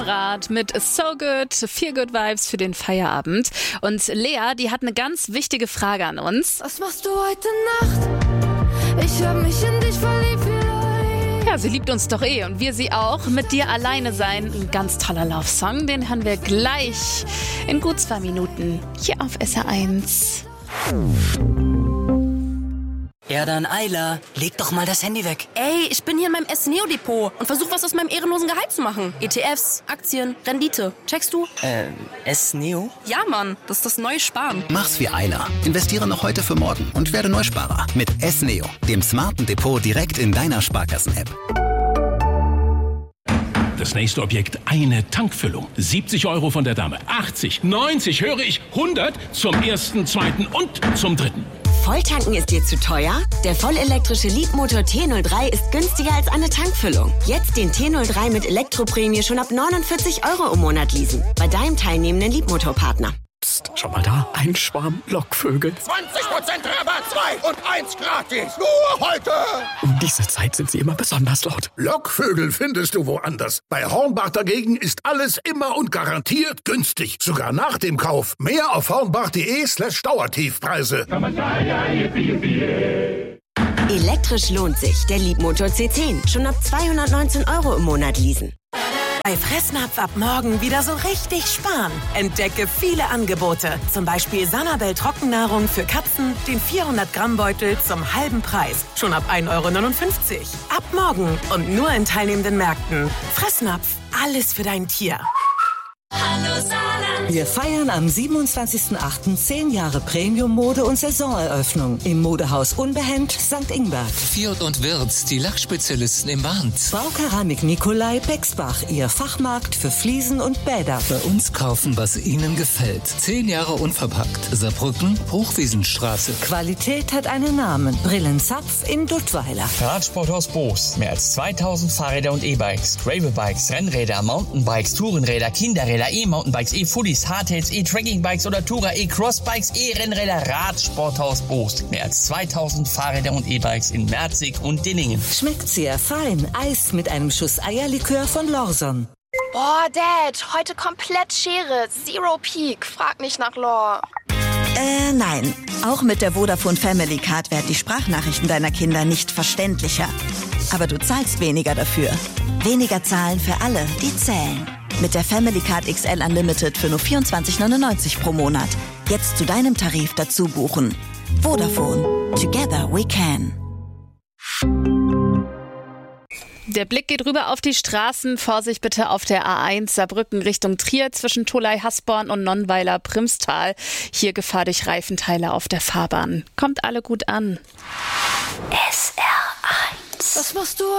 Rad mit So Good, Feel Good Vibes für den Feierabend. Und Lea, die hat eine ganz wichtige Frage an uns. Was machst du heute Nacht? Ich hab mich in dich verliebt, vielleicht. Ja, sie liebt uns doch und wir sie auch. Mit dir alleine sein, ein ganz toller Love-Song. Den hören wir gleich in gut 2 Minuten hier auf SR1. Ja dann, Ayla, leg doch mal das Handy weg. Ey, ich bin hier in meinem S-Neo-Depot und versuche was aus meinem ehrenlosen Gehalt zu machen. ETFs, Aktien, Rendite. Checkst du? S-Neo? Ja, Mann, das ist das neue Sparen. Mach's wie Ayla. Investiere noch heute für morgen und werde Neusparer. Mit S-Neo, dem smarten Depot direkt in deiner Sparkassen-App. Das nächste Objekt, eine Tankfüllung. 70 € von der Dame. 80, 90, höre ich, 100 zum ersten, zweiten und zum dritten. Volltanken ist dir zu teuer? Der vollelektrische Leapmotor T03 ist günstiger als eine Tankfüllung. Jetzt den T03 mit Elektroprämie schon ab 49 € im Monat leasen. Bei deinem teilnehmenden Leapmotor-Partner. Psst, schau mal da, ein Schwarm Lockvögel. 20% Rabatt, 2 und 1 gratis. Nur heute. Um diese Zeit sind sie immer besonders laut. Lockvögel findest du woanders. Bei Hornbach dagegen ist alles immer und garantiert günstig. Sogar nach dem Kauf. Mehr auf hornbach.de/Dauertiefpreise. Elektrisch lohnt sich. Der Leapmotor C10. Schon ab 219 € im Monat leasen. Bei Fressnapf ab morgen wieder so richtig sparen. Entdecke viele Angebote. Zum Beispiel Sanabel Trockennahrung für Katzen, den 400-Gramm-Beutel zum halben Preis. Schon ab 1,59 € Ab morgen und nur in teilnehmenden Märkten. Fressnapf, alles für dein Tier. Hallo Saarland. Wir feiern am 27.08. 10 Jahre Premium-Mode- und Saisoneröffnung im Modehaus Unbehend St. Ingbert. Fiat und Wirtz, die Lachspezialisten im Band. Baukeramik Nikolai Bexbach, ihr Fachmarkt für Fliesen und Bäder. Bei uns kaufen, was Ihnen gefällt. 10 Jahre unverpackt. Saarbrücken, Hochwiesenstraße. Qualität hat einen Namen. Brillenzapf in Duttweiler. Radsporthaus Boos. Mehr als 2000 Fahrräder und E-Bikes. Gravelbikes, Rennräder, Mountainbikes, Tourenräder, Kinderräder, E-Mountainbikes, E-Fullies, Hardtails, E-Trackingbikes oder Tourer, E-Crossbikes, E-Rennräder, Radsporthaus Boos. Mehr als 2000 Fahrräder und E-Bikes in Merzig und Dinningen. Schmeckt sehr fein. Eis mit einem Schuss Eierlikör von Lawson. Boah, Dad, heute komplett Schere. Zero Peak. Frag nicht nach Lore. Nein. Auch mit der Vodafone Family Card werden die Sprachnachrichten deiner Kinder nicht verständlicher. Aber du zahlst weniger dafür. Weniger zahlen für alle, die zählen. Mit der Family Card XL Unlimited für nur 24,99 € pro Monat. Jetzt zu deinem Tarif dazu buchen. Vodafone. Together we can. Der Blick geht rüber auf die Straßen. Vorsicht bitte auf der A1 Saarbrücken Richtung Trier zwischen Tholey-Hasborn und Nonnweiler-Primstal. Hier Gefahr durch Reifenteile auf der Fahrbahn. Kommt alle gut an. SR1. Was machst du